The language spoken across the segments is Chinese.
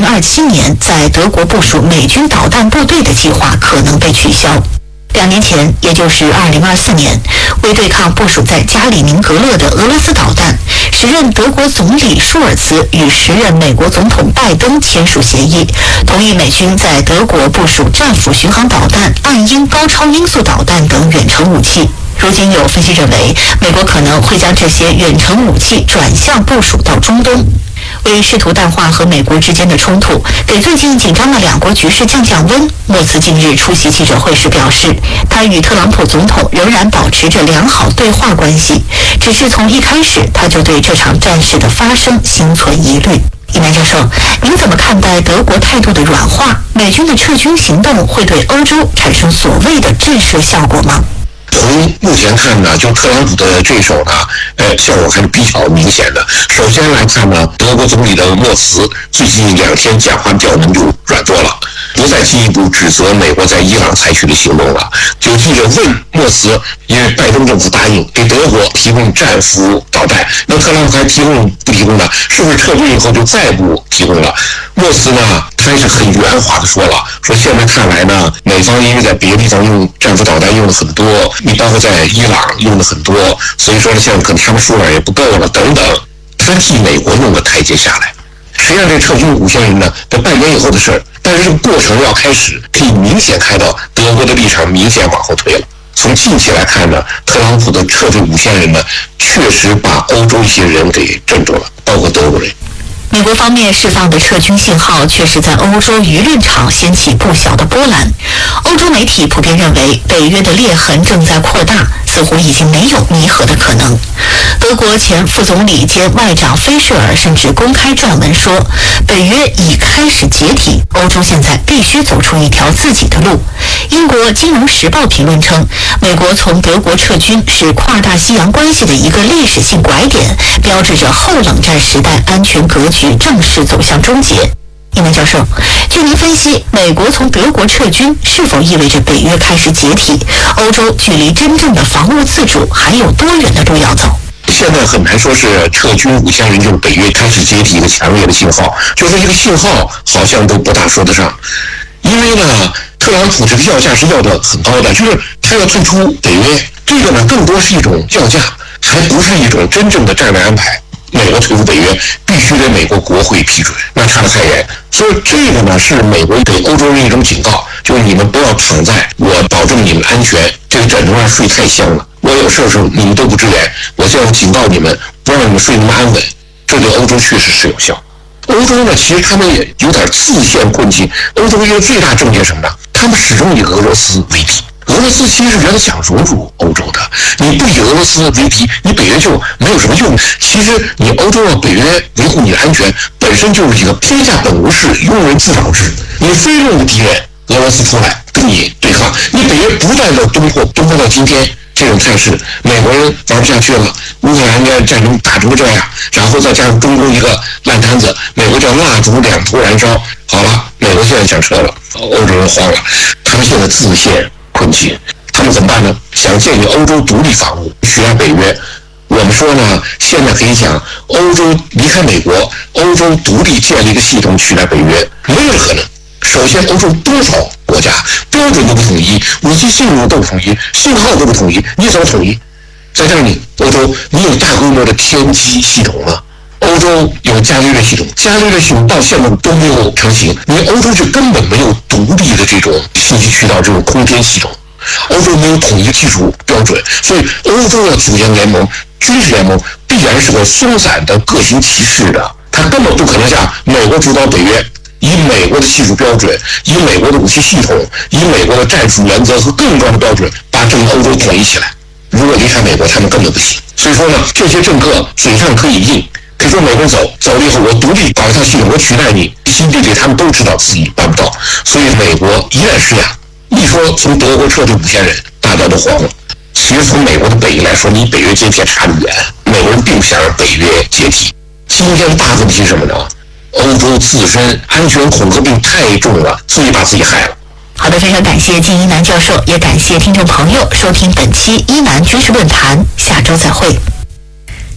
2027年在德国部署美军导弹部队的计划可能被取消。2年前，也就是2024年，为对抗部署在加里宁格勒的俄罗斯导弹，时任德国总理舒尔茨与时任美国总统拜登签署协议，同意美军在德国部署战斧巡航导弹、暗鹰高超音速导弹等远程武器。如今有分析认为，美国可能会将这些远程武器转向部署到中东。为试图淡化和美国之间的冲突，给最近紧张的两国局势降温，莫茨近日出席记者会时表示，他与特朗普总统仍然保持着良好对话关系，只是从一开始他就对这场战事的发生心存疑虑。一南教授，您怎么看待德国态度的软化？美军的撤军行动会对欧洲产生所谓的震慑效果吗？ 从目前看呢，就特朗普的这手呢，效果还是比较明显的。首先来看呢，德国总理的莫茨最近2天讲话调门就软多了，不再进一步指责美国在伊朗采取的行动了。有记者问莫茨，因为拜登政府答应给德国提供战斧导弹，那特朗普还不提供呢？是不是撤军以后就再不提供了？莫茨呢，他是很圆滑的说了，说现在看来呢，美方因为在别的地方用战斧导弹用的很多，你包括在伊朗用的很多，所以说呢，现在可能他们数量也不够了等等，他替美国弄个台阶下来。实际上这撤军5000人呢，这半年以后的事儿，但是这个过程要开始，可以明显看到德国的立场明显往后退了。从近期来看呢，特朗普的撤退5000人呢，确实把欧洲一些人给镇住了，包括德国人。 美国方面释放的撤军信号确实在欧洲舆论场掀起不小的波澜。欧洲媒体普遍认为，北约的裂痕正在扩大，似乎已经没有弥合的可能。德国前副总理兼外长菲舍尔甚至公开撰文说，北约已开始解体，欧洲现在必须走出一条自己的路。英国《金融时报》评论称，美国从德国撤军是跨大西洋关系的一个历史性拐点，标志着后冷战时代安全格局正式走向终结。一南教授，据您分析，美国从德国撤军是否意味着北约开始解体？欧洲距离真正的防务自主还有多远的路要走？ 现在很难说是撤军5000人就是北约开始解体一个强烈的信号，就是这个信号好像都不大说得上。因为呢，特朗普这个要价是要的很高的，就是他要退出北约，这个呢更多是一种要价，还不是一种真正的战略安排。美国退出北约必须得美国国会批准，那差得太远。所以这个呢是美国给欧洲人一种警告，就是你们不要躺在我保证你们安全这个枕头上睡太香了，我有事的时候你们都不支援，我现在警告你们，不让你们睡那么安稳。这对欧洲确实是有效。欧洲呢，其实他们也有点自陷困境。欧洲一个最大症结是什么呢？他们始终以俄罗斯为敌。俄罗斯其实原来想融入欧洲的，你不以俄罗斯为敌，你北约就没有什么用。其实你欧洲北约维护你的安全，本身就是一个天下本无事，庸人自扰之。你非弄个敌人俄罗斯出来跟你对抗，你北约不断的东扩到今天这种态势，美国人玩不下去了。乌克兰的战争打成这样，然后再加上中国一个烂摊子，美国叫蜡烛两头燃烧。好了，美国现在想撤了，欧洲人慌了，他们现在自陷困境，他们怎么办呢？想建立欧洲独立防务，需要北约。我们说呢，现在可以讲，欧洲离开美国，欧洲独立建立一个系统取代北约，没有可能。首先，欧洲多少国家标准都不统一，武器性能都不统一，信号都不统一，你怎么统一？再加上欧洲，你有大规模的天基系统吗？欧洲有伽利略系统，伽利略系统到现在都没有成型，你欧洲就根本没有独立的这种信息渠道，这种空间系统，欧洲没有统一技术标准，所以欧洲要组建联盟，军事联盟必然是个松散的、各行其事的，它根本不可能像美国主导北约，以美国的技术标准，以美国的武器系统，以美国的战术原则和更高的标准，把整个欧洲统一起来。如果离开美国，他们根本不行。所以说呢，这些政客嘴上可以硬，可以说美国走了以后，我独立搞一套系统，我取代你，心底里他们都知道自己办不到。所以美国一旦施压，一说从德国撤退5000人，大家都慌了。其实从美国的本意来说，你北约解体差得远，美国人并不想让北约解体。今天大问题是什么呢？欧洲自身安全恐吓病太重了，自己把自己害了。 好的，非常感谢金一南教授，也感谢听众朋友收听本期一南军事论坛，下周再会。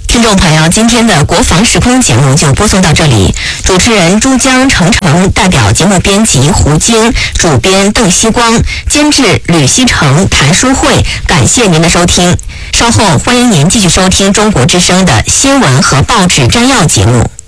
听众朋友，今天的国防时空节目就播送到这里。主持人珠江、程程，代表节目编辑胡晶，主编邓希光，监制吕希成、谭淑慧，感谢您的收听。稍后欢迎您继续收听中国之声的新闻和报纸摘要节目。